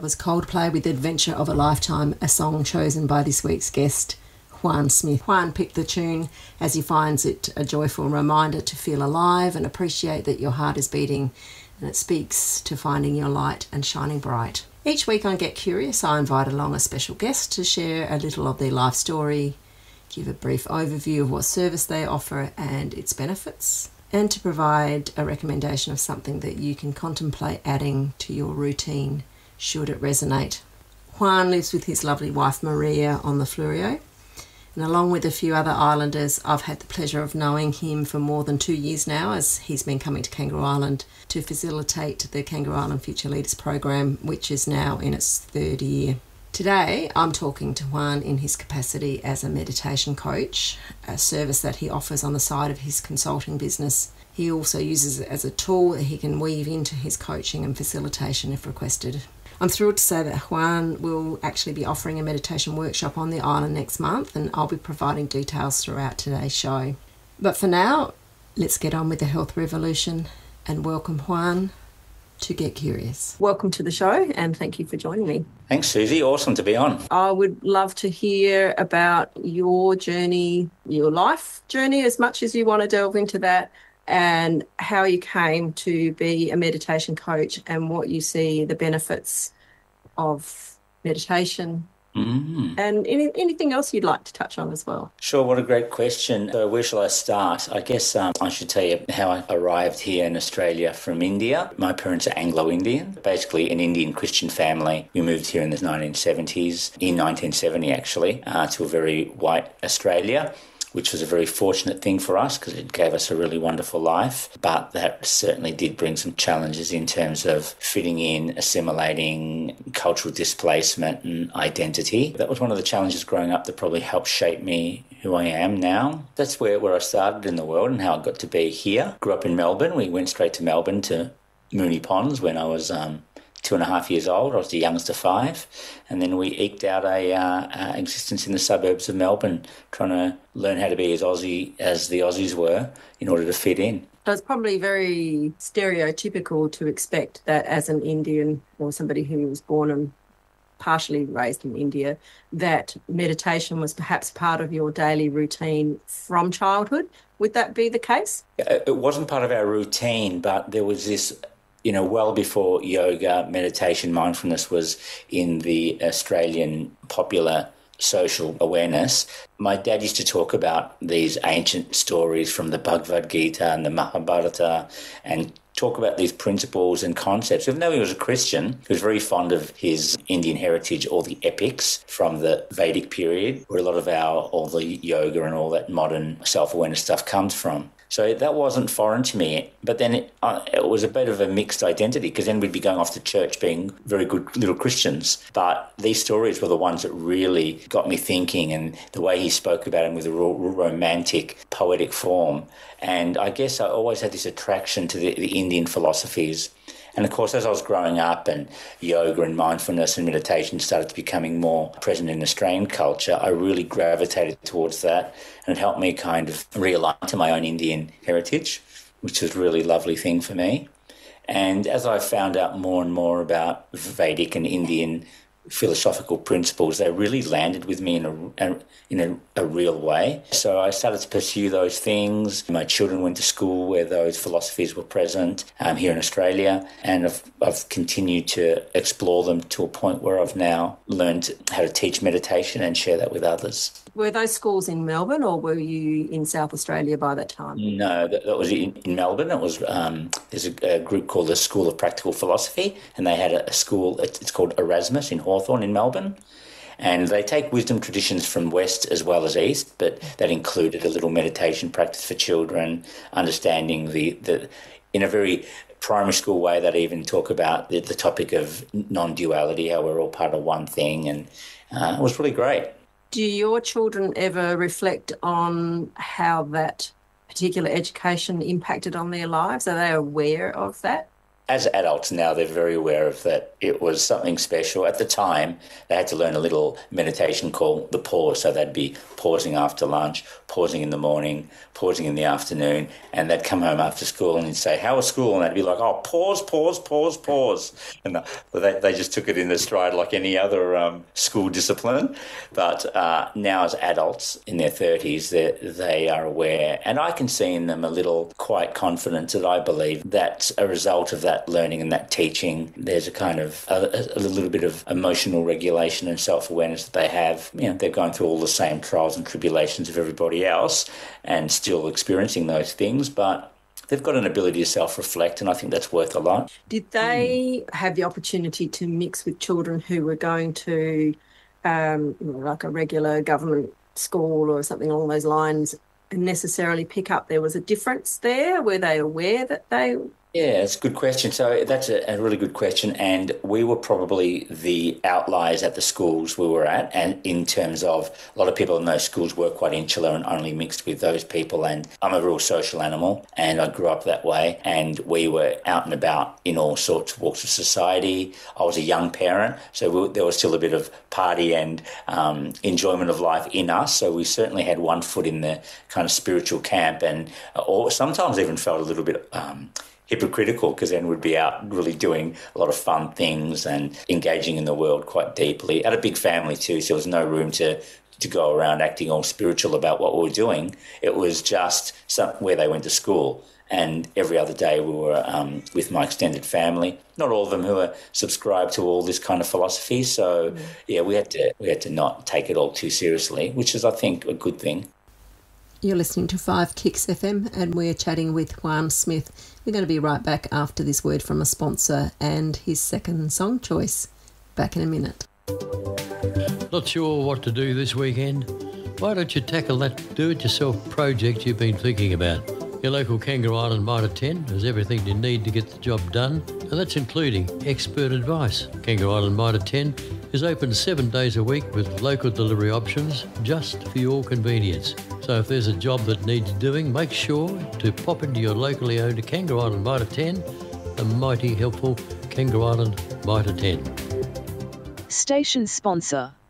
was Coldplay with Adventure of a Lifetime, a song chosen by this week's guest, Juan Smith. Juan picked the tune as he finds it a joyful reminder to feel alive and appreciate that your heart is beating, and it speaks to finding your light and shining bright. Each week on Get Curious, I invite along a special guest to share a little of their life story, give a brief overview of what service they offer and its benefits, and to provide a recommendation of something that you can contemplate adding to your routine should it resonate. Juan lives with his lovely wife Maria on the Fleurieu, and along with a few other islanders, I've had the pleasure of knowing him for more than 2 years now, as he's been coming to Kangaroo Island to facilitate the Kangaroo Island Future Leaders program, which is now in its third year. Today, I'm talking to Juan in his capacity as a meditation coach, a service that he offers on the side of his consulting business. He also uses it as a tool that he can weave into his coaching and facilitation if requested. I'm thrilled to say that Juan will actually be offering a meditation workshop on the island next month, and I'll be providing details throughout today's show. But for now, let's get on with the health revolution and welcome Juan to Get Curious. Welcome to the show and thank you for joining me. Thanks, Susie. Awesome to be on. I would love to hear about your journey, your life journey, as much as you want to delve into that, and how you came to be a meditation coach and what you see the benefits of meditation. And anything else you'd like to touch on as well? Sure, what a great question. So where shall I start? I guess I should tell you how I arrived here in Australia from India. My parents are Anglo-Indian, basically an Indian Christian family. We moved here in the 1970s, in 1970 actually, to a very white Australia, which was a very fortunate thing for us because it gave us a really wonderful life. But that certainly did bring some challenges in terms of fitting in, assimilating, cultural displacement and identity. That was one of the challenges growing up that probably helped shape me who I am now. That's where I started in the world and how I got to be here. Grew up in Melbourne. We went straight to Melbourne to Moonee Ponds when I was 2.5 years old. I was the youngest of 5. And then we eked out a existence in the suburbs of Melbourne, trying to learn how to be as Aussie as the Aussies were in order to fit in. So it's probably very stereotypical to expect that as an Indian or somebody who was born and partially raised in India, that meditation was perhaps part of your daily routine from childhood. Would that be the case? It wasn't part of our routine, but there was this, well before yoga, meditation, mindfulness was in the Australian popular social awareness. My dad used to talk about these ancient stories from the Bhagavad Gita and the Mahabharata and talk about these principles and concepts. Even though he was a Christian, he was very fond of his Indian heritage, all the epics from the Vedic period, where a lot of all the yoga and all that modern self-awareness stuff comes from. So that wasn't foreign to me. But then it was a bit of a mixed identity because then we'd be going off to church being very good little Christians. But these stories were the ones that really got me thinking, and the way he spoke about them with a real romantic, poetic form. And I guess I always had this attraction to the Indian philosophies. And of course, as I was growing up and yoga and mindfulness and meditation started becoming more present in Australian culture, I really gravitated towards that, and it helped me kind of realign to my own Indian heritage, which was a really lovely thing for me. And as I found out more and more about Vedic and Indian philosophical principles, they really landed with me in a real way. So I started to pursue those things. My children went to school where those philosophies were present here in Australia, and I've continued to explore them to a point where I've now learned how to teach meditation and share that with others. Were those schools in Melbourne or were you in South Australia by that time? No, that was in Melbourne. It was there's a group called the School of Practical Philosophy, and they had a school, it's called Erasmus in Hawthorn in Melbourne. And they take wisdom traditions from West as well as East, but that included a little meditation practice for children, understanding the in a very primary school way, that even talk about the topic of non-duality, how we're all part of one thing, and it was really great. Do your children ever reflect on how that particular education impacted on their lives? Are they aware of that? as adults now, they're very aware of that it was something special. At the time, they had to learn a little meditation called the pause. So they'd be pausing after lunch, pausing in the morning, pausing in the afternoon, and they'd come home after school and they'd say, how was school? And they'd be like, oh, pause, pause, pause, pause. And they just took it in their stride like any other school discipline. But now as adults in their 30s, they are aware. And I can see in them a little quite confident that I believe that's a result of that learning and that teaching. There's a kind of a little bit of emotional regulation and self-awareness that they have. You know, they're going through all the same trials and tribulations of everybody else and still experiencing those things, but they've got an ability to self-reflect, and I think that's worth a lot. Did they have the opportunity to mix with children who were going to like a regular government school or something along those lines and necessarily pick up there was a difference there? Were they aware that they... Yeah, it's a good question. So that's a really good question. And we were probably the outliers at the schools we were at. And in terms of a lot of people in those schools were quite insular and only mixed with those people. And I'm a real social animal and I grew up that way. And we were out and about in all sorts of walks of society. I was a young parent, so there was still a bit of party and enjoyment of life in us. So we certainly had one foot in the kind of spiritual camp and or sometimes even felt a little bit... hypocritical, because then we'd be out really doing a lot of fun things and engaging in the world quite deeply. Had a big family too, so there was no room to go around acting all spiritual about what we were doing. It was just where they went to school, and every other day we were with my extended family. Not all of them who are subscribed to all this kind of philosophy. So yeah, we had to not take it all too seriously, which is, I think, a good thing. You're listening to 5 Kicks FM and we're chatting with Juan Smith. We're going to be right back after this word from a sponsor and his second song choice. Back in a minute. Not sure what to do this weekend? Why don't you tackle that do-it-yourself project you've been thinking about? Your local Kangaroo Island Mitre 10 has everything you need to get the job done, and that's including expert advice. Kangaroo Island Mitre 10 is open 7 days a week with local delivery options just for your convenience. So if there's a job that needs doing, make sure to pop into your locally owned Kangaroo Island Mitre 10, a mighty helpful Kangaroo Island Mitre 10. Station sponsor.